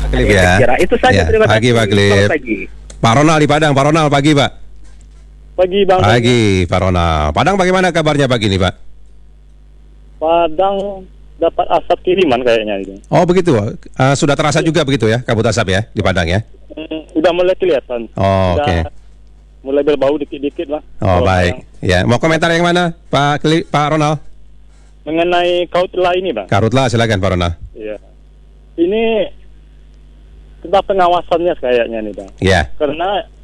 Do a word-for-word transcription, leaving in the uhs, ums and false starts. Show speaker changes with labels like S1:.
S1: Klip
S2: Saya
S1: ya.
S2: kira itu saja.
S1: Ya,
S2: Terima
S1: pagi,
S2: kasih.
S1: Pak Klip.
S2: Selamat pagi.
S1: Pak Ronald di Padang, Pak Ronald pagi Pak.
S2: Pagi Bang.
S1: Pagi, Pak Ronald. Padang bagaimana kabarnya pagi ini Pak?
S2: Padang dapat asap kiriman kayaknya itu.
S1: Oh begitu, uh, sudah terasa juga begitu ya kabut asap ya di Padang ya?
S2: Hmm, udah mulai kelihatan.
S1: Oh,
S2: Udah
S1: oke. Okay.
S2: Mulai berbau dikit-dikit lah.
S1: Oh
S2: Kalau
S1: baik. Ya, mau komentar yang mana Pak Kli, Pak Ronald?
S2: mengenai Kautla ini Bang.
S1: Karutlah silakan Pak Ronald.
S2: Iya. Ini tentang pengawasannya kayaknya nih Bang.
S1: Ya.
S2: Karena